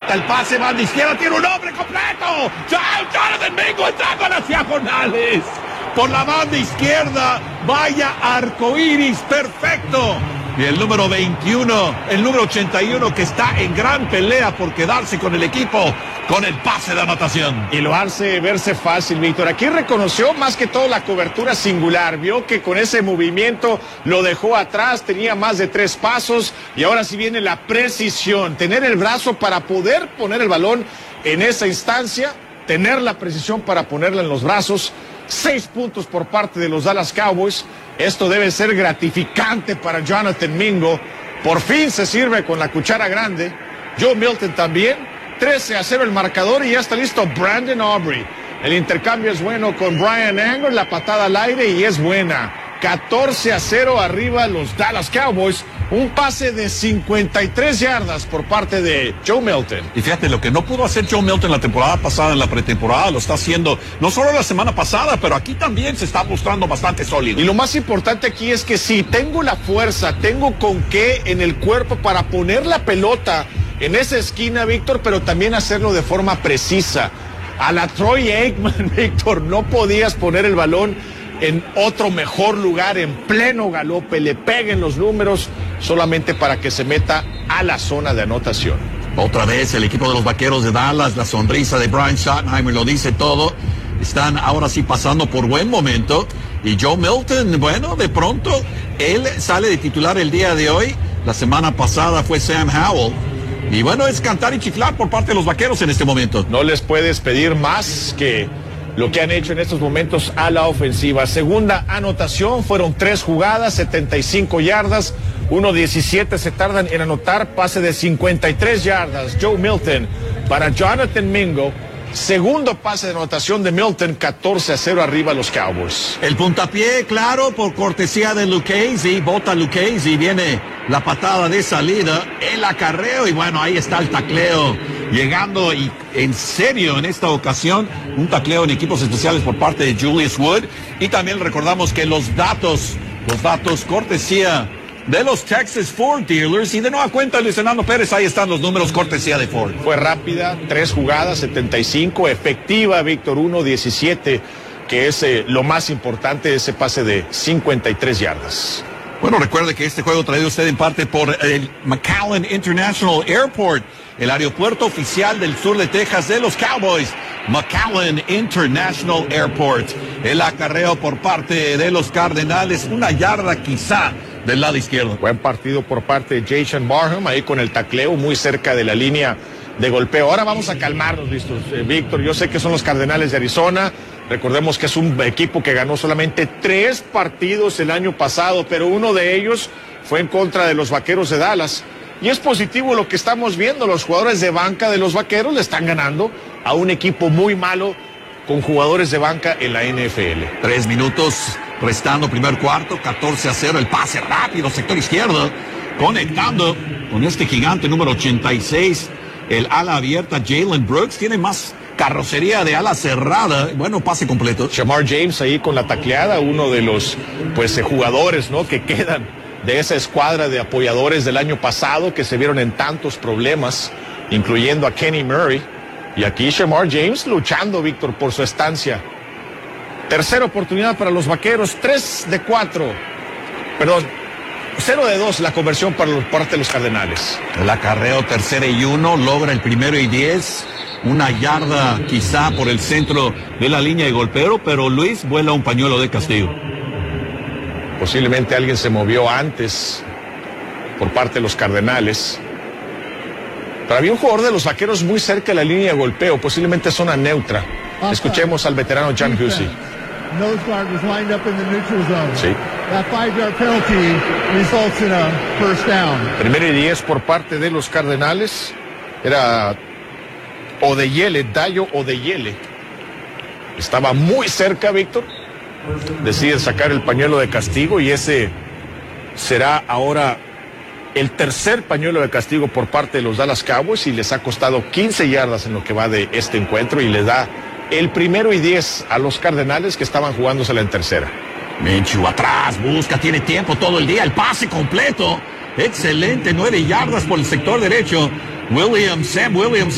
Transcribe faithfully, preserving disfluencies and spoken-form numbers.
Levanta el pase, banda izquierda, tiene un hombre completo. Jonathan Mingo entrando a las diagonales. Por la banda izquierda, vaya arcoíris perfecto. Y el número veintiuno, el número ochenta y uno que está en gran pelea por quedarse con el equipo, con el pase de anotación. Y lo hace verse fácil, Víctor. Aquí reconoció más que todo la cobertura singular. Vio que con ese movimiento lo dejó atrás, tenía más de tres pasos. Y ahora sí viene la precisión. Tener el brazo para poder poner el balón en esa instancia. Tener la precisión para ponerla en los brazos. Seis puntos por parte de los Dallas Cowboys. Esto debe ser gratificante para Jonathan Mingo. Por fin se sirve con la cuchara grande. Joe Milton también. trece a cero el marcador y ya está listo Brandon Aubrey. El intercambio es bueno con Brian Anger, la patada al aire y es buena. catorce a cero arriba los Dallas Cowboys. Un pase de cincuenta y tres yardas por parte de Joe Milton. Y fíjate, lo que no pudo hacer Joe Milton la temporada pasada, en la pretemporada, lo está haciendo no solo la semana pasada, pero aquí también se está mostrando bastante sólido. Y lo más importante aquí es que sí, tengo la fuerza, tengo con qué en el cuerpo para poner la pelota en esa esquina, Víctor, pero también hacerlo de forma precisa. A la Troy Aikman, Víctor, no podías poner el balón en otro mejor lugar, en pleno galope, le peguen los números solamente para que se meta a la zona de anotación. Otra vez el equipo de los Vaqueros de Dallas, la sonrisa de Brian Schottenheimer lo dice todo. Están ahora sí pasando por buen momento. Y Joe Milton, bueno, de pronto, él sale de titular el día de hoy. La semana pasada fue Sam Howell. Y bueno, es cantar y chiflar por parte de los Vaqueros en este momento. No les puedes pedir más que lo que han hecho en estos momentos a la ofensiva. Segunda anotación, fueron tres jugadas, setenta y cinco yardas, uno diecisiete se tardan en anotar, pase de cincuenta y tres yardas. Joe Milton para Jonathan Mingo. Segundo pase de anotación de Milton, catorce a cero arriba los Cowboys. El puntapié, claro, por cortesía de Lucchesi, bota Lucchesi, viene la patada de salida, el acarreo y bueno, ahí está el tacleo, llegando y en serio en esta ocasión, un tacleo en equipos especiales por parte de Julius Wood. Y también recordamos que los datos, los datos cortesía de los Texas Ford Dealers. Y de nueva cuenta, Luis Fernando Pérez, ahí están los números cortesía de Ford. Fue rápida, tres jugadas, setenta y cinco, efectiva, Víctor, uno diecisiete, que es eh, lo más importante, ese pase de cincuenta y tres yardas. Bueno, recuerde que este juego traído usted en parte por el McAllen International Airport, el aeropuerto oficial del sur de Texas de los Cowboys. McAllen International Airport. El acarreo por parte de los Cardenales, una yarda quizá del lado izquierdo. Buen partido por parte de Jason Barham, ahí con el tacleo muy cerca de la línea de golpeo. Ahora vamos a calmarnos, listos, eh, Víctor. Yo sé que son los Cardenales de Arizona. Recordemos que es un equipo que ganó solamente tres partidos el año pasado, pero uno de ellos fue en contra de los Vaqueros de Dallas. Y es positivo lo que estamos viendo. Los jugadores de banca de los Vaqueros le están ganando a un equipo muy malo con jugadores de banca en la N F L. Tres minutos restando primer cuarto, catorce a cero, el pase rápido, sector izquierdo, conectando con este gigante número ochenta y seis, el ala abierta Jalen Brooks, tiene más carrocería de ala cerrada, bueno, pase completo. Shamar James ahí con la tacleada, uno de los pues eh, jugadores, ¿no?, que quedan de esa escuadra de apoyadores del año pasado que se vieron en tantos problemas, incluyendo a Kenny Murray. Y aquí Shamar James luchando, Víctor, por su estancia. Tercera oportunidad para los Vaqueros, tres de cuatro. Perdón, cero de dos la conversión para los, parte de los Cardenales. El acarreo, tercera y uno, logra el primero y diez. Una yarda quizá por el centro de la línea de golpeo, pero Luis vuela un pañuelo de castigo. Posiblemente alguien se movió antes por parte de los Cardenales. Pero había un jugador de los Vaqueros muy cerca de la línea de golpeo, posiblemente zona neutra. Escuchemos al veterano John Hussey. Nose guard was lined up in the neutral zone. Sí. That five-yard penalty results in a first down. Primero y diez por parte de los Cardenales. Era Odeyele, Dayo Odeyele. Estaba muy cerca, Víctor. Decide sacar el pañuelo de castigo y ese será ahora el tercer pañuelo de castigo por parte de los Dallas Cowboys y les ha costado quince yardas en lo que va de este encuentro y le da el primero y diez a los Cardenales que estaban jugándosela en tercera. Minshew atrás, busca, tiene tiempo todo el día, el pase completo. Excelente, nueve yardas por el sector derecho. Williams, Sam Williams.